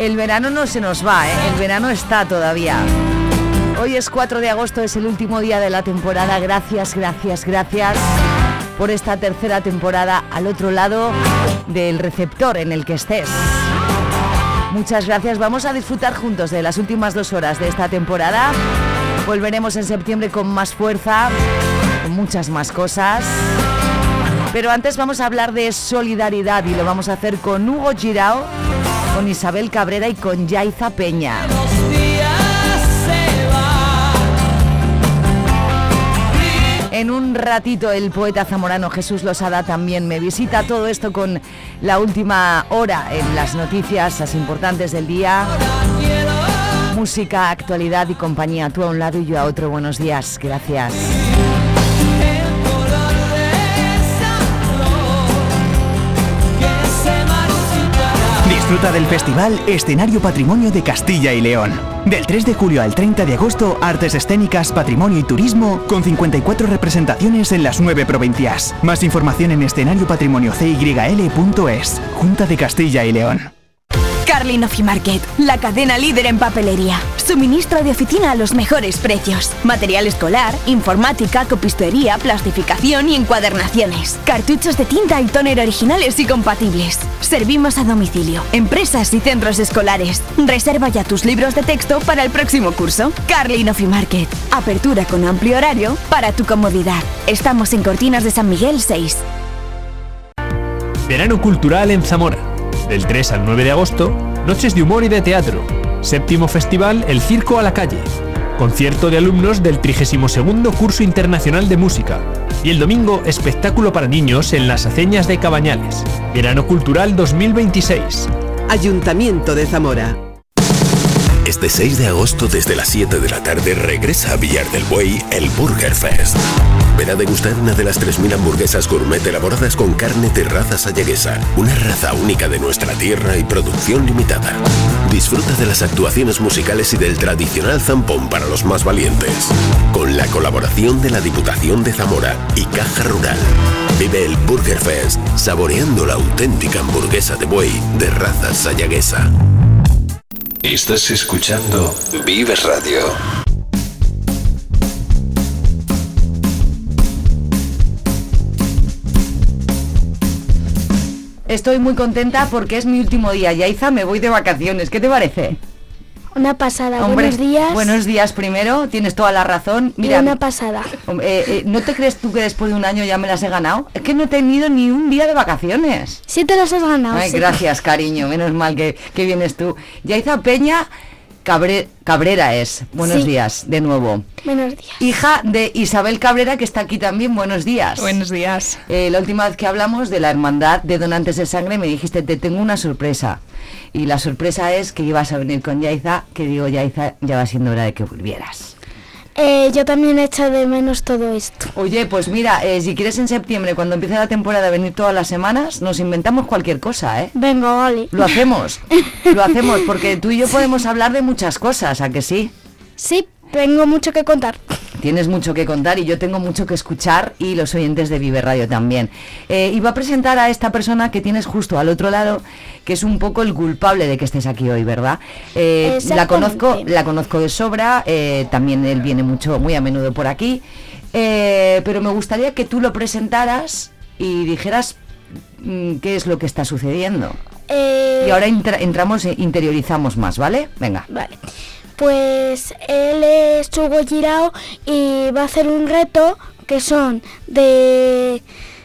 el verano no se nos va, el verano está todavía. Hoy es 4 de agosto, es el último día de la temporada. Gracias por esta tercera temporada al otro lado del receptor en el que estés. Muchas gracias, vamos a disfrutar juntos de las últimas 2 horas de esta temporada. Volveremos en septiembre con más fuerza, con muchas más cosas. Pero antes vamos a hablar de solidaridad y lo vamos a hacer con Hugo Girao, con Isabel Cabrera y con Yaiza Peña. En un ratito el poeta zamorano Jesús Losada también me visita. Todo esto con la última hora en las noticias más importantes del día. Música, actualidad y compañía. Tú a un lado y yo a otro. Buenos días. Gracias. Disfruta del festival Escenario Patrimonio de Castilla y León. Del 3 de julio al 30 de agosto, artes escénicas, patrimonio y turismo, con 54 representaciones en las 9 provincias. Más información en escenariopatrimoniocyl.es. Junta de Castilla y León. Carlin Ofimarket, la cadena líder en papelería. Suministro de oficina a los mejores precios. Material escolar, informática, copistería, plastificación y encuadernaciones. Cartuchos de tinta y tóner originales y compatibles. Servimos a domicilio, empresas y centros escolares. Reserva ya tus libros de texto para el próximo curso. Carlin Ofimarket. Apertura con amplio horario para tu comodidad. Estamos en Cortinas de San Miguel 6. Verano cultural en Zamora. Del 3 al 9 de agosto, noches de humor y de teatro. Séptimo festival El Circo a la Calle. Concierto de alumnos del 32º Curso Internacional de Música. Y el domingo, espectáculo para niños en las Aceñas de Cabañales. Verano cultural 2026. Ayuntamiento de Zamora. Este 6 de agosto desde las 7 de la tarde regresa a Villar del Buey el Burger Fest. Ven a degustar una de las 3.000 hamburguesas gourmet elaboradas con carne de raza sayaguesa, una raza única de nuestra tierra y producción limitada. Disfruta de las actuaciones musicales y del tradicional zampón para los más valientes, con la colaboración de la Diputación de Zamora y Caja Rural. Vive el Burger Fest saboreando la auténtica hamburguesa de buey de raza sayaguesa. Estás escuchando Vives Radio. Estoy muy contenta porque es mi último día. Yaiza, me voy de vacaciones. ¿Qué te parece? Una pasada. Hombre, buenos días. Buenos días primero, tienes toda la razón. Mira, y una pasada. ¿No te crees tú que después de un año ya me las he ganado? Es que no he tenido ni un día de vacaciones. Sí te las has ganado. Ay, sí. Gracias, cariño. Menos mal que vienes tú. Yaiza Peña Cabrera es. Buenos días, de nuevo. Buenos días. Hija de Isabel Cabrera, que está aquí también. Buenos días. Buenos días. La última vez que hablamos de la hermandad de donantes de sangre me dijiste, te tengo una sorpresa. Y la sorpresa es que ibas a venir con Yaiza, que digo, Yaiza, ya va siendo hora de que volvieras. Yo también he echado de menos todo esto. Oye, pues mira, si quieres en septiembre, cuando empiece la temporada, venir todas las semanas, nos inventamos cualquier cosa, ¿eh? Venga, vale. Lo hacemos, porque tú y yo podemos hablar de muchas cosas, ¿a que sí? Sí, tengo mucho que contar. Tienes mucho que contar y yo tengo mucho que escuchar, y los oyentes de Vive Radio también. Iba a presentar a esta persona que tienes justo al otro lado, que es un poco el culpable de que estés aquí hoy, ¿verdad? La conozco de sobra, también él viene muy a menudo por aquí, pero me gustaría que tú lo presentaras y dijeras qué es lo que está sucediendo. Y ahora interiorizamos más, ¿vale? Venga. Vale. Pues él es Hugo Girao y va a hacer un reto que son de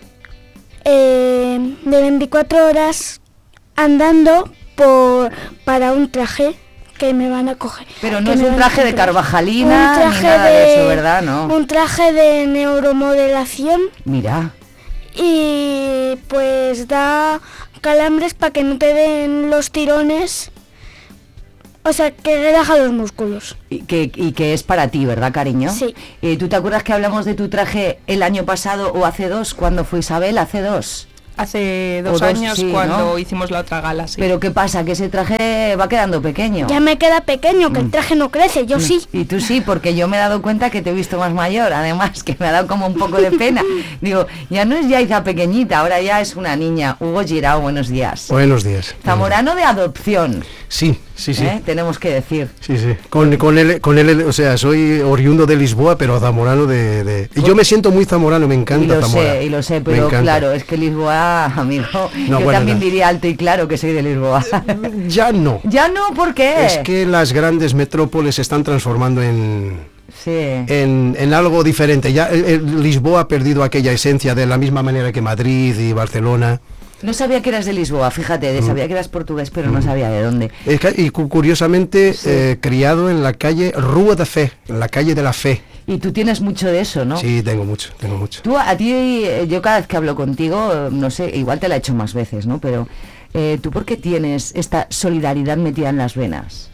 24 horas andando para un traje que me van a coger. Pero no es un traje de Carvajalina ni nada de eso, ¿verdad? No. Un traje de neuromodelación. Mira. Y pues da calambres para que no te den los tirones. O sea, que relaja los músculos. Y que es para ti, ¿verdad, cariño? Sí. ¿Tú te acuerdas que hablamos de tu traje el año pasado o hace 2, cuando fue Isabel? ¿Hace 2? Hace 2 años, sí, cuando hicimos la otra gala, sí. Pero ¿qué pasa? Que ese traje va quedando pequeño. Ya me queda pequeño, que el traje no crece, yo sí. Y tú sí, porque yo me he dado cuenta que te he visto más mayor, además, que me ha dado como un poco de pena. Digo, ya no es Yaiza pequeñita, ahora ya es una niña. Hugo Girao, buenos días. Buenos días. Zamorano de adopción. Sí. Sí, sí. Tenemos que decir. Sí, sí. Con él, o sea, soy oriundo de Lisboa, pero zamorano y yo me siento muy zamorano, me encanta Zamora. Y lo sé, pero claro, es que Lisboa, amigo, yo también diría alto y claro que soy de Lisboa. Ya no. Ya no, ¿por qué? Es que las grandes metrópoles se están transformando en algo diferente. Ya Lisboa ha perdido aquella esencia de la misma manera que Madrid y Barcelona. No sabía que eras de Lisboa, fíjate, sabía que eras portugués, pero no sabía de dónde. Y curiosamente, criado en la calle Rua da Fe, en la calle de la Fe. Y tú tienes mucho de eso, ¿no? Sí, tengo mucho. Tú, a ti, yo cada vez que hablo contigo, no sé, igual te la he hecho más veces, ¿no? Pero, ¿tú por qué tienes esta solidaridad metida en las venas?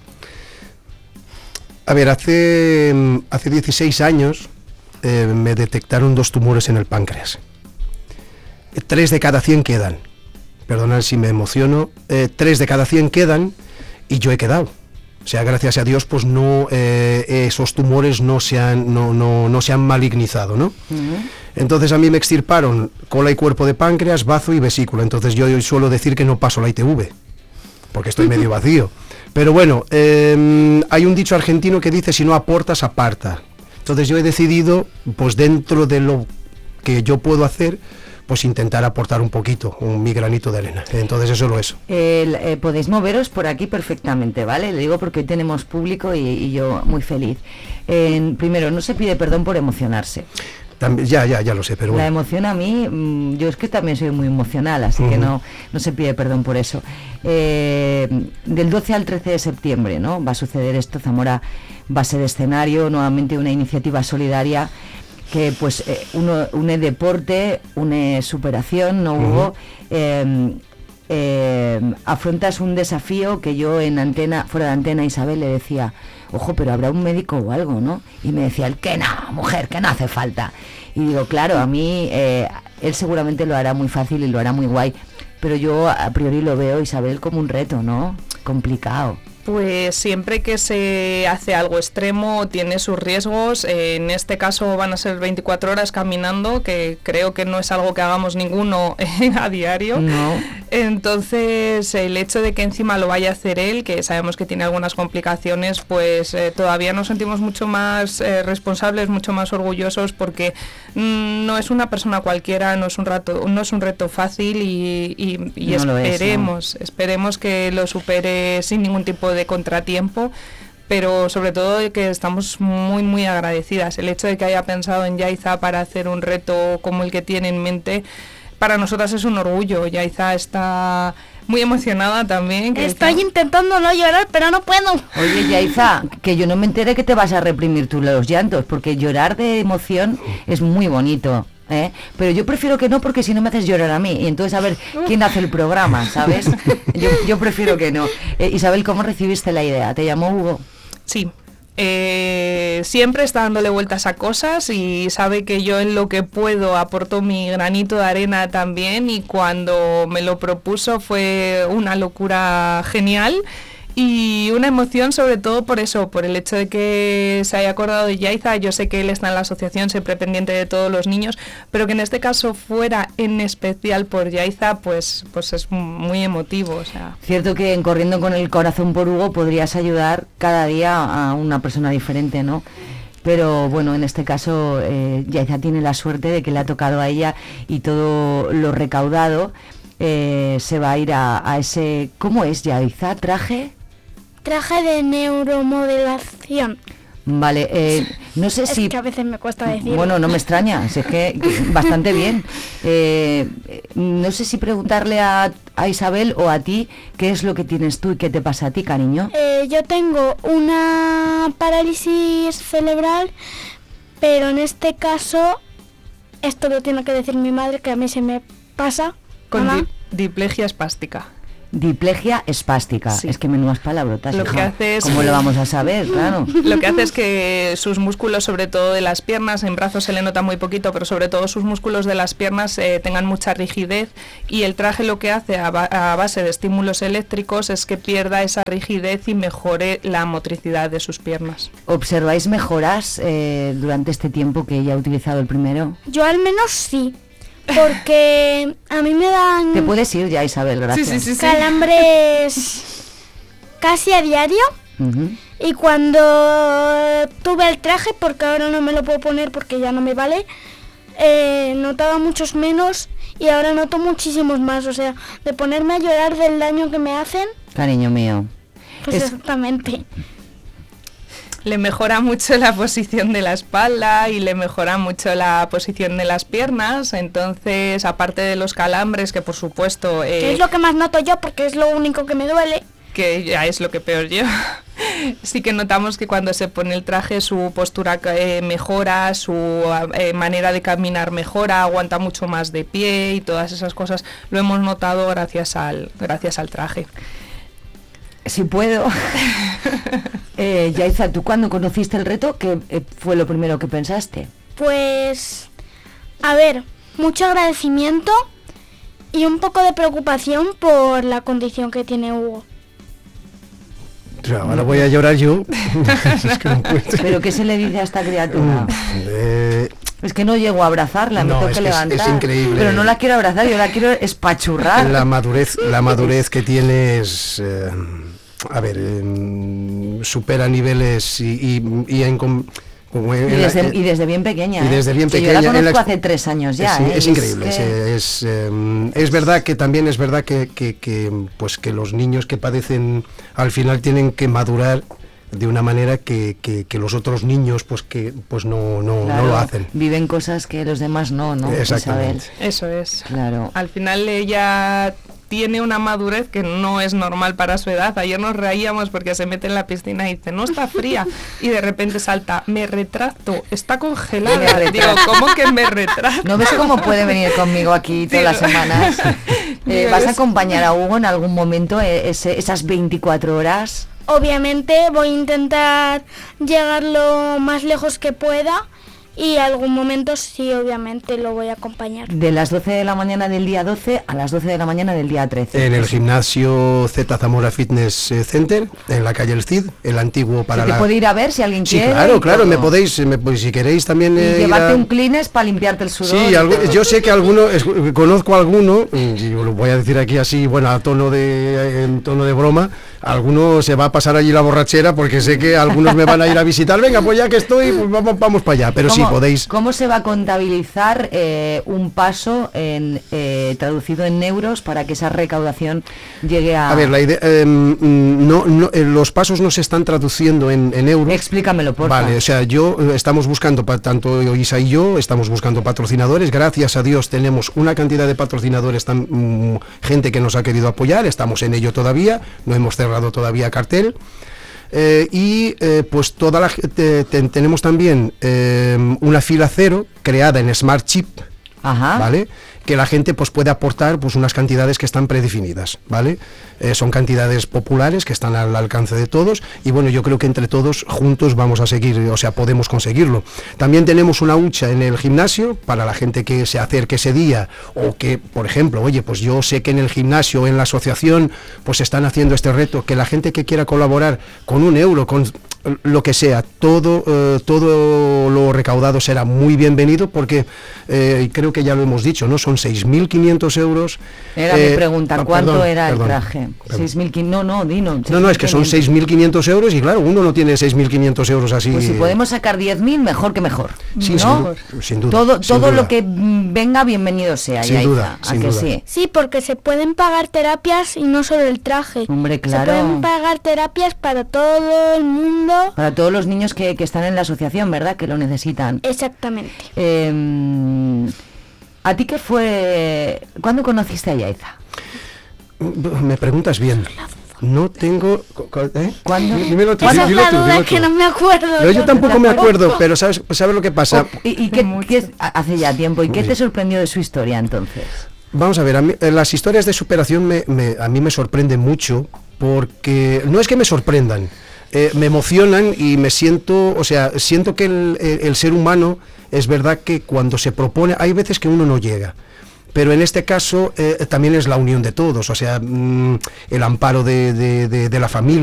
A ver, hace 16 años me detectaron 2 tumores en el páncreas. 3 de cada 100 quedan. Perdonad si me emociono. 3 de cada 100 quedan y yo he quedado. O sea, gracias a Dios, pues no, esos tumores no se han malignizado, ¿no? Entonces a mí me extirparon cola y cuerpo de páncreas, bazo y vesícula. Entonces yo suelo decir que no paso la ITV, porque estoy medio vacío. Pero bueno, hay un dicho argentino que dice: si no aportas, aparta. Entonces yo he decidido, pues dentro de lo que yo puedo hacer, pues intentar aportar un poquito, mi granito de arena. Entonces eso lo es. Podéis moveros por aquí perfectamente, ¿vale? Le digo porque hoy tenemos público y yo muy feliz. Primero, no se pide perdón por emocionarse. También, ya lo sé, pero bueno. La emoción a mí, yo es que también soy muy emocional, así que no se pide perdón por eso. Del 12 al 13 de septiembre, ¿no? Va a suceder esto. Zamora va a ser escenario, nuevamente una iniciativa solidaria que pues une deporte, une superación, ¿no, Hugo? Afrontas un desafío que yo fuera de antena, Isabel le decía: ojo, pero habrá un médico o algo, ¿no? Y me decía: que no, mujer, que no hace falta. Y digo, claro, a mí él seguramente lo hará muy fácil y lo hará muy guay, pero yo a priori lo veo, Isabel, como un reto, ¿no? Complicado. Pues siempre que se hace algo extremo tiene sus riesgos. En este caso van a ser 24 horas caminando, que creo que no es algo que hagamos ninguno a diario. No. Entonces el hecho de que encima lo vaya a hacer él, que sabemos que tiene algunas complicaciones, pues todavía nos sentimos mucho más responsables, mucho más orgullosos, porque no es una persona cualquiera, no es un reto fácil y no esperemos que lo supere sin ningún tipo de contratiempo, pero sobre todo que estamos muy muy agradecidas. El hecho de que haya pensado en Yaiza para hacer un reto como el que tiene en mente, para nosotras es un orgullo. Yaiza está muy emocionada también. Estoy intentando no llorar, pero no puedo. Oye, Yaiza, que yo no me entere que te vas a reprimir tú los llantos, porque llorar de emoción es muy bonito. Pero yo prefiero que no, porque si no me haces llorar a mí, y entonces a ver quién hace el programa, ¿sabes? Yo prefiero que no. Isabel, ¿cómo recibiste la idea? ¿Te llamó Hugo? Sí. Siempre está dándole vueltas a cosas y sabe que yo en lo que puedo aporto mi granito de arena también, y cuando me lo propuso fue una locura genial. Y una emoción sobre todo por eso, por el hecho de que se haya acordado de Yaiza. Yo sé que él está en la asociación, siempre pendiente de todos los niños, pero que en este caso fuera en especial por Yaiza, pues es muy emotivo. O sea. Cierto que en Corriendo con el Corazón por Hugo podrías ayudar cada día a una persona diferente, ¿no? Pero bueno, en este caso Yaiza tiene la suerte de que le ha tocado a ella, y todo lo recaudado se va a ir a ese... ¿Cómo es, Yaiza? ¿Traje de neuromodelación. Vale, no sé si... Es que a veces me cuesta decir. Bueno, no me extraña, es que bastante bien. No sé si preguntarle a Isabel o a ti, ¿qué es lo que tienes tú y qué te pasa a ti, cariño? Yo tengo una parálisis cerebral, pero en este caso, esto lo tiene que decir mi madre, que a mí se me pasa. Con diplegia espástica. Diplegia espástica, sí. Es que menudas palabrotas. Lo que hace es... ¿Cómo lo vamos a saber? Claro. Lo que hace es que sus músculos, sobre todo de las piernas, en brazos se le nota muy poquito, pero sobre todo sus músculos de las piernas tengan mucha rigidez, y el traje lo que hace a base de estímulos eléctricos es que pierda esa rigidez y mejore la motricidad de sus piernas. ¿Observáis mejoras durante este tiempo que ella ha utilizado el primero? Yo al menos sí. Porque a mí me dan... Te puedes ir ya, Isabel, gracias. Sí. Calambres casi a diario. Y cuando tuve el traje, porque ahora no me lo puedo poner porque ya no me vale, notaba muchos menos y ahora noto muchísimos más. O sea, de ponerme a llorar del daño que me hacen. Cariño mío. Pues exactamente. Le mejora mucho la posición de la espalda y le mejora mucho la posición de las piernas. Entonces, aparte de los calambres, que por supuesto... que es lo que más noto yo porque es lo único que me duele. Que ya es lo que peor yo. Sí que notamos que cuando se pone el traje su postura mejora, su manera de caminar mejora, aguanta mucho más de pie y todas esas cosas lo hemos notado gracias al traje. Si puedo. Yaiza, ¿tú cuando conociste el reto, qué fue lo primero que pensaste? Pues, a ver, mucho agradecimiento y un poco de preocupación por la condición que tiene Hugo. Ahora voy a llorar yo. Es que no puedo. ¿Pero qué se le dice a esta criatura? Es que no llego a abrazarla, me tengo que levantar. Es increíble. Pero no la quiero abrazar, yo la quiero espachurrar. La madurez que tiene es... supera niveles y desde bien pequeña. Y desde bien pequeña. Yo la conozco hace 3 años ya. Es increíble. Es verdad que también es verdad que los niños que padecen al final tienen que madurar de una manera que los otros niños no lo hacen. Viven cosas que los demás no. Exactamente. Eso es. Claro. Al final ella tiene una madurez que no es normal para su edad. Ayer nos reíamos porque se mete en la piscina y dice, no está fría, y de repente salta, me retracto, está congelada. Digo, ¿cómo que me retracto? ¿No ves cómo puede venir conmigo aquí todas las semanas? ¿Vas a acompañar a Hugo en algún momento esas 24 horas? Obviamente voy a intentar llegar lo más lejos que pueda y algún momento sí, obviamente lo voy a acompañar. De las 12 de la mañana del día 12 a las 12 de la mañana del día 13. En el gimnasio Z Zamora Fitness Center, en la calle El Cid, el antiguo para ¿Se te puede ir a ver si alguien quiere? Sí, claro, me podéis, si queréis también... llevarte un Kleenex para limpiarte el sudor. Sí, yo sé que conozco a alguno, y lo voy a decir aquí así, bueno, en tono de broma, alguno se va a pasar allí la borrachera porque sé que algunos me van a ir a visitar, venga, pues ya que estoy, pues vamos para allá, pero sí podéis... ¿Cómo se va a contabilizar un paso traducido en euros para que esa recaudación llegue a... A ver, la idea, los pasos no se están traduciendo en euros. Explícamelo, por favor. Vale, o sea, estamos buscando, tanto Isa y yo, estamos buscando patrocinadores, gracias a Dios tenemos una cantidad de patrocinadores, gente que nos ha querido apoyar, estamos en ello todavía, no hemos cerrado todavía cartel. Pues tenemos también una fila cero creada en Smart Chip. Ajá. ¿Vale? Que la gente pues puede aportar pues unas cantidades que están predefinidas, ¿vale? Son cantidades populares que están al alcance de todos y bueno, yo creo que entre todos juntos vamos a seguir, o sea, podemos conseguirlo. También tenemos una hucha en el gimnasio para la gente que se acerque ese día o que, por ejemplo, oye, pues yo sé que en el gimnasio, en la asociación, pues están haciendo este reto, que la gente que quiera colaborar con €1, con lo que sea, todo lo recaudado será muy bienvenido porque creo que ya lo hemos dicho, ¿no? Son 6.500 euros. Era mi pregunta, ¿cuánto era el traje? 6.500, no, Dino. No, es que son 6.500 euros y claro, uno no tiene 6.500 euros así. Pues si podemos sacar 10.000, mejor que mejor. Sí, ¿no? sin duda. Todo lo que venga, bienvenido sea. Sin duda. Sí? Sí, porque se pueden pagar terapias y no solo el traje. Hombre, claro. Se pueden pagar terapias para todo el mundo. Para todos los niños que están en la asociación, ¿verdad? Que lo necesitan. Exactamente. ¿A ti qué fue? ¿Cuándo conociste a Yaiza? Me preguntas bien. No tengo... ¿Cuándo? Dímelo tú. Esa duda que no me acuerdo. Yo tampoco me acuerdo, pero ¿sabes lo que pasa? ¿Y qué hace ya tiempo? ¿Y qué te sorprendió de su historia entonces? Vamos a ver, a mí, las historias de superación a mí me sorprenden mucho porque... No es que me sorprendan, me emocionan y me siento... O sea, siento que el ser humano es verdad que cuando se propone... Hay veces que uno no llega. Pero en este caso también es la unión de todos, o sea, el amparo de la familia.